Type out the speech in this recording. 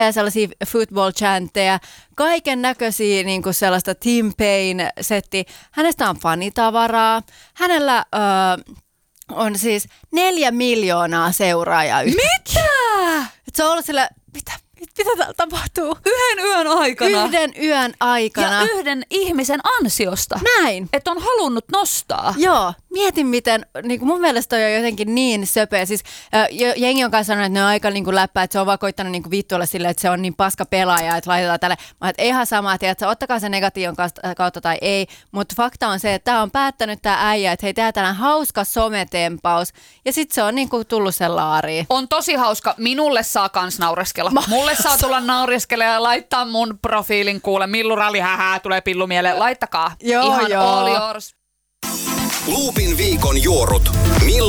ja sellaisia football chantteja, kaiken näköisiä niinku sellaista Tim Payne-setti. Hänestä on fanitavaraa. Hänellä on siis 4 miljoonaa seuraajaa. Mitä? Se on ollut sillä, mitä täällä tapahtuu? Yhden yön aikana. Yhden yön aikana. Ja yhden ihmisen ansiosta. Näin. Että on halunnut nostaa. Joo. Mietin, miten, niin mun mielestä toi on jotenkin niin söpöä. Siis jengi on kanssa sanonut, että ne on aika niin läppää, että se on vaan koittanut niin vittuilla silleen, että se on niin paska pelaaja, että laitetaan tälle. Mä että ihan sama, että ottakaa se negatiivon kautta tai ei. Mutta fakta on se, että tää on päättänyt tää äijä, että hei, tehdään tällainen hauska sometempaus. Ja sit se on niin kuin tullut sen laariin. On tosi hauska. Minulle saa kans naureskella. Mulle saa tulla naureskella ja laittaa mun profiilin kuule. Millu Ralli, tulee pillu mieleen. Laittakaa. Joo, ihan joo. all yours. Loopin viikon juorut. Millu